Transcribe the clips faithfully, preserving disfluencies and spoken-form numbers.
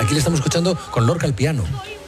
aquí le estamos escuchando con Lorca al piano.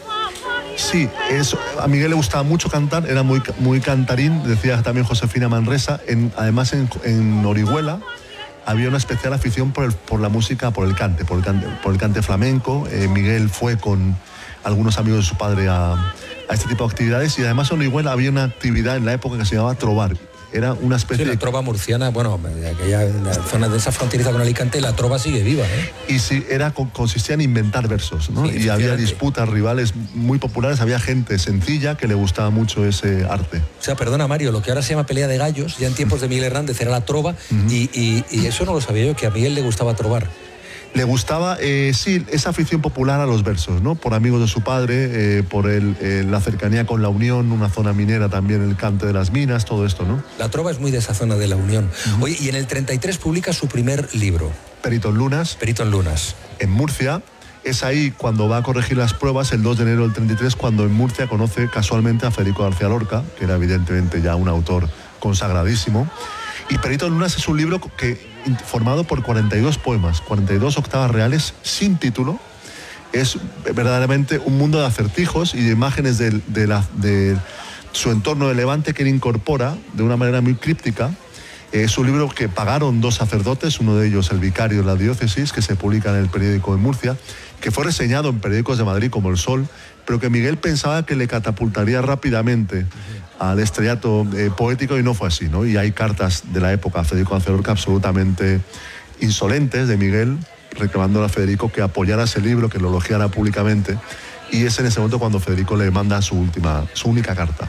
Sí, eso, a Miguel le gustaba mucho cantar, era muy, muy cantarín, decía también Josefina Manresa. En, además, en, en Orihuela había una especial afición por, el, por la música, por el cante, por el cante, por el cante flamenco. Eh, Miguel fue con algunos amigos de su padre a, a este tipo de actividades, y además en Orihuela había una actividad en la época que se llamaba trobar. Era una especie sí, la trova murciana, bueno, de aquella la zona de esa fronteriza con Alicante, la trova sigue viva, ¿eh? Y sí, era, consistía en inventar versos, ¿no? Sí, y había disputas, rivales muy populares, había gente sencilla que le gustaba mucho ese arte. O sea, perdona, Mario, lo que ahora se llama pelea de gallos, ya en tiempos de Miguel Hernández era la trova, uh-huh. y, y, y eso no lo sabía yo, que a Miguel le gustaba trovar. Le gustaba, eh, sí, esa afición popular a los versos, ¿no? Por amigos de su padre, eh, por el, eh, la cercanía con La Unión, una zona minera también, el cante de las minas, todo esto, ¿no? La trova es muy de esa zona de La Unión. Uh-huh. Oye, y en el treinta y tres publica su primer libro. Perito en Lunas. Perito en Lunas. En Murcia. Es ahí cuando va a corregir las pruebas, el dos de enero del treinta y tres, cuando en Murcia conoce casualmente a Federico García Lorca, que era evidentemente ya un autor consagradísimo. Y Perito en Lunas es un libro que, formado por cuarenta y dos poemas, cuarenta y dos octavas reales, sin título. Es verdaderamente un mundo de acertijos y de imágenes de, de, la, de su entorno de Levante que él incorpora de una manera muy críptica. Es un libro que pagaron dos sacerdotes, uno de ellos el vicario de la diócesis, que se publica en el periódico de Murcia, que fue reseñado en periódicos de Madrid como El Sol, pero que Miguel pensaba que le catapultaría rápidamente al estrellato eh, poético, y no fue así, ¿no? Y hay cartas de la época a Federico García Lorca absolutamente insolentes de Miguel, reclamándole a Federico que apoyara ese libro, que lo elogiara públicamente, y es en ese momento cuando Federico le manda su última, su única carta.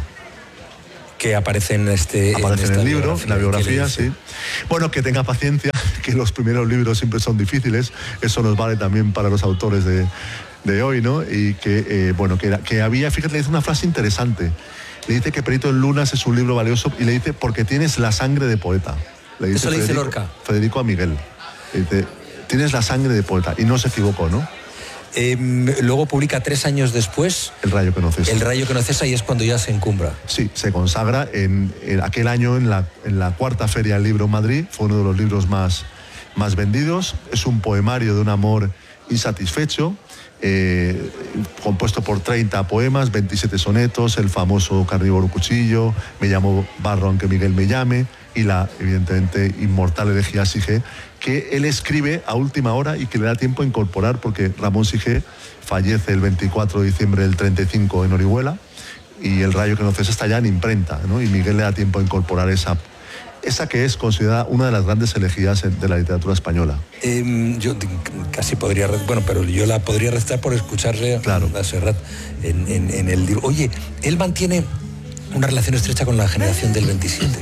Que aparece en este aparece en, en el libro, en la biografía, sí. Bueno, que tenga paciencia, que los primeros libros siempre son difíciles, eso nos vale también para los autores de, de hoy, ¿no? Y que, eh, bueno, que, que había, fíjate, le dice una frase interesante, le dice que Perito en Lunas es un libro valioso, y le dice, porque tienes la sangre de poeta. Le dice eso le dice Federico, Lorca. Federico a Miguel, le dice, tienes la sangre de poeta, y no se equivocó, ¿no? Eh, luego publica tres años después El rayo que no cesa. El rayo que no cesa, y es cuando ya se encumbra. Sí, se consagra en, en aquel año en la, en la cuarta Feria del Libro en Madrid. Fue uno de los libros más, más vendidos. Es un poemario de un amor insatisfecho, eh, compuesto por treinta poemas, veintisiete sonetos, el famoso Carnívoro Cuchillo, Me llamo Barro aunque Miguel me llame, y la evidentemente inmortal elegía Sige, que él escribe a última hora y que le da tiempo a incorporar, porque Ramón Sige fallece el veinticuatro de diciembre del treinta y cinco en Orihuela, y El rayo que no cesa está ya en imprenta, ¿no? Y Miguel le da tiempo a incorporar esa, esa que es considerada una de las grandes elegías de la literatura española. Eh, yo casi podría, bueno, pero yo la podría restar por escucharle claro. a Serrat en, en, en el libro. Oye, él mantiene una relación estrecha con la generación del veintisiete.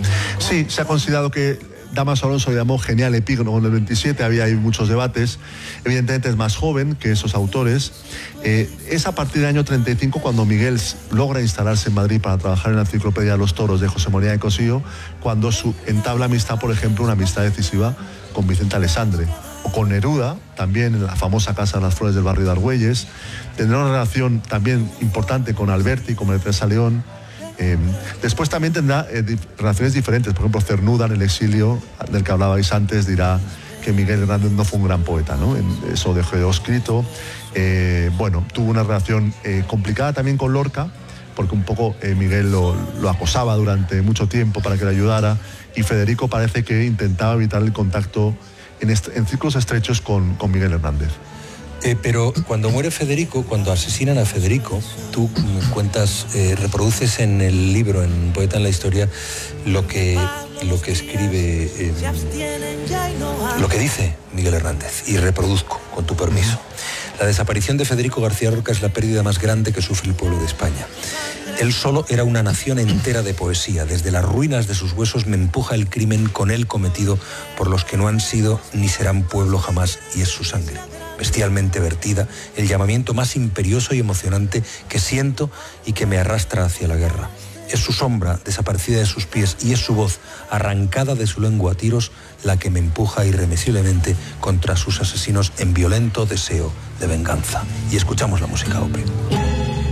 Sí, se ha considerado que Dámaso Alonso le llamó genial epígono en el veintisiete, había ahí muchos debates. Evidentemente es más joven que esos autores. Eh, es a partir del año treinta y cinco cuando Miguel logra instalarse en Madrid para trabajar en la Enciclopedia de los Toros de José María de Cossío, cuando su, entabla amistad, por ejemplo, una amistad decisiva con Vicente Alessandre, o con Neruda, también en la famosa Casa de las Flores del barrio de Argüelles. Tendrá una relación también importante con Alberti, con María Teresa León. Eh, después también tendrá eh, di relaciones diferentes. Por ejemplo, Cernuda, en el exilio, del que hablabais antes, dirá que Miguel Hernández no fue un gran poeta, ¿no? En, eso dejó escrito. Eh, bueno, tuvo una relación eh, complicada también con Lorca, porque un poco eh, Miguel lo, lo acosaba durante mucho tiempo para que le ayudara, y Federico parece que intentaba evitar el contacto en, en círculos estrechos con, con Miguel Hernández. Eh, pero cuando muere Federico, cuando asesinan a Federico, tú cuentas, eh, reproduces en el libro, en Poeta en la Historia, lo que, lo que escribe, eh, lo que dice Miguel Hernández, y reproduzco, con tu permiso. La desaparición de Federico García Lorca es la pérdida más grande que sufre el pueblo de España. Él solo era una nación entera de poesía. Desde las ruinas de sus huesos me empuja el crimen con él cometido por los que no han sido ni serán pueblo jamás, y es su sangre bestialmente vertida, el llamamiento más imperioso y emocionante que siento y que me arrastra hacia la guerra. Es su sombra desaparecida de sus pies, y es su voz arrancada de su lengua a tiros la que me empuja irremisiblemente contra sus asesinos en violento deseo de venganza. Y escuchamos la música, Ope.